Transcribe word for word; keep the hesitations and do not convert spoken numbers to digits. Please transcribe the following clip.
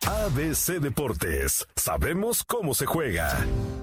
A B C Deportes, sabemos cómo se juega.